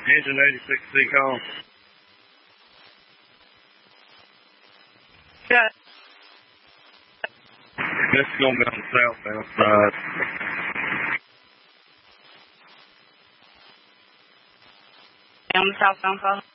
Engine 86 Seacom. Yeah. This is going to be on the southbound side. On the southbound side.